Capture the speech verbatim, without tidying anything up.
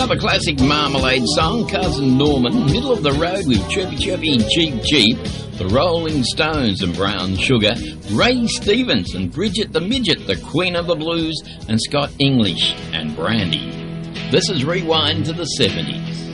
Another classic Marmalade song, Cousin Norman, Middle of the Road with Chirpy Chirpy and Cheep Cheep, The Rolling Stones and Brown Sugar, Ray Stevens and Bridget the Midget, the Queen of the Blues, and Scott English and Brandy. This is Rewind to the seventies.